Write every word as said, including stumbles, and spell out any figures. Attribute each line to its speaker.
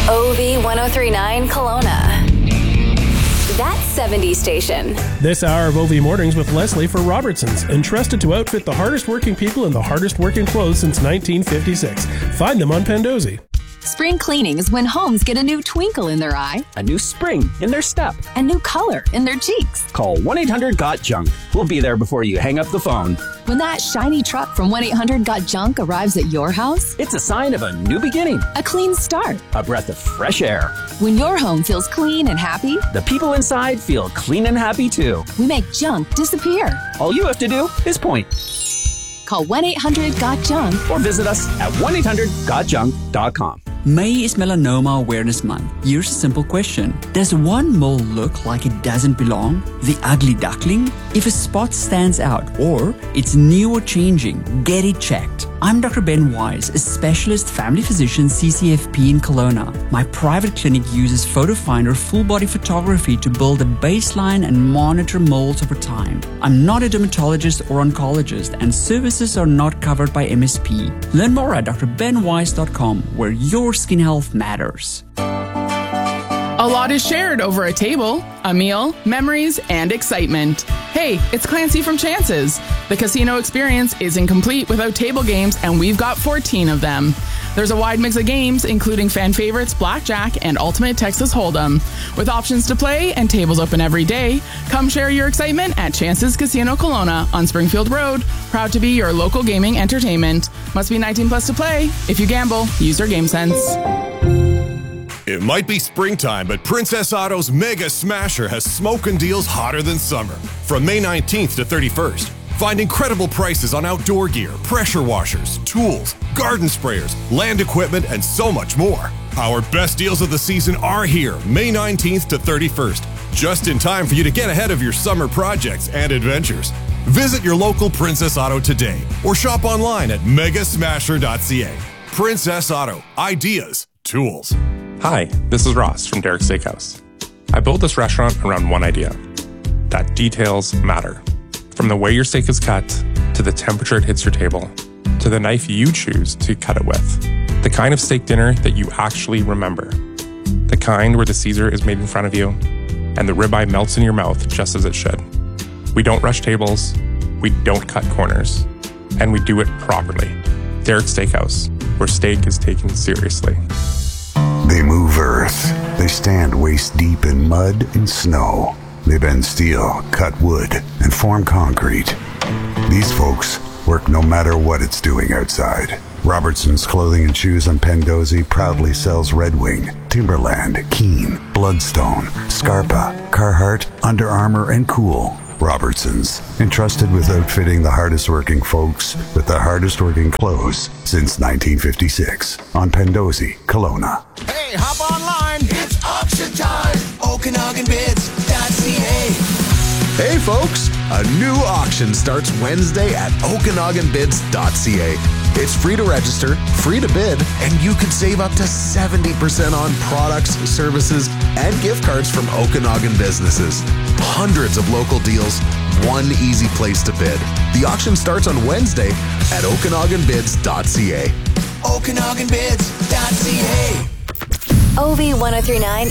Speaker 1: O V one oh three point nine Kelowna. That's seventies station.
Speaker 2: This hour of O V Mornings with Leslie for Robertsons, entrusted to outfit the hardest working people in the hardest working clothes since nineteen fifty-six. Find them on Pandosy.
Speaker 3: Spring cleaning is when homes get a new twinkle in their eye,
Speaker 4: a new spring in their step,
Speaker 3: a new color in their cheeks.
Speaker 4: Call one eight hundred got junk. We'll be there before you hang up the phone.
Speaker 3: When that shiny truck from one eight hundred got junk arrives at your house,
Speaker 4: it's a sign of a new beginning,
Speaker 3: a clean start,
Speaker 4: a breath of fresh air.
Speaker 3: When your home feels clean and happy,
Speaker 4: the people inside feel clean and happy too.
Speaker 3: We make junk disappear.
Speaker 4: All you have to do is point.
Speaker 3: Call one eight hundred got junk
Speaker 4: or visit us at one eight hundred got junk dot com.
Speaker 5: May is Melanoma Awareness Month. Here's a simple question. Does one mole look like it doesn't belong? The ugly duckling? If a spot stands out or it's new or changing, get it checked. I'm Doctor Ben Wise, a specialist family physician C C F P in Kelowna. My private clinic uses PhotoFinder full-body photography to build a baseline and monitor moles over time. I'm not a dermatologist or oncologist, and services are not covered by M S P. Learn more at d r ben wise dot com, where your skin health matters.
Speaker 6: A lot is shared over a table, a meal, memories, and excitement. Hey, it's Clancy from Chances. The casino experience isn't complete without table games, and we've got fourteen of them. There's a wide mix of games, including fan favorites, blackjack, and ultimate Texas Hold'em. With options to play and tables open every day, come share your excitement at Chances Casino Kelowna on Springfield Road. Proud to be your local gaming entertainment. Must be nineteen plus to play. If you gamble, use your game sense.
Speaker 7: It might be springtime, but Princess Auto's Mega Smasher has smoking deals hotter than summer. From May nineteenth to thirty-first, find incredible prices on outdoor gear, pressure washers, tools, garden sprayers, land equipment, and so much more. Our best deals of the season are here, May nineteenth to thirty-first, just in time for you to get ahead of your summer projects and adventures. Visit your local Princess Auto today or shop online at mega smasher dot c a. Princess Auto. Ideas. Tools.
Speaker 8: Hi, this is Ross from Derek Steakhouse. I built this restaurant around one idea, that details matter. From the way your steak is cut, to the temperature it hits your table, to the knife you choose to cut it with. The kind of steak dinner that you actually remember. The kind where the Caesar is made in front of you, and the ribeye melts in your mouth just as it should. We don't rush tables, we don't cut corners, and we do it properly. Derek Steakhouse, where steak is taken seriously.
Speaker 9: They move earth. They stand waist deep in mud and snow. They bend steel, cut wood, and form concrete. These folks work no matter what it's doing outside. Robertson's Clothing and Shoes on Pandosy proudly sells Red Wing, Timberland, Keen, Bloodstone, Scarpa, Carhartt, Under Armour, and Cool. Robertson's, entrusted with outfitting the hardest working folks with the hardest working clothes since nineteen fifty-six. On Pandosy, Kelowna.
Speaker 10: Hey, hop online. It's auction time. Okanagan Bids dot c a. Hey folks, a new auction starts Wednesday at Okanagan Bids dot c a. It's free to register, free to bid, and you could save up to seventy percent on products, services, and gift cards from Okanagan businesses. Hundreds of local deals, one easy place to bid. The auction starts on Wednesday at Okanagan Bids dot c a. Okanagan Bids dot c a.
Speaker 1: O V one oh three point nine